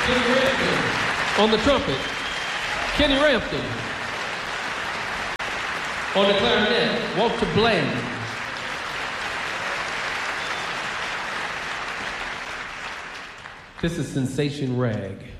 On the trumpet, Kenny Rampton. On the clarinet, Walter Bland. This is Sensation Rag.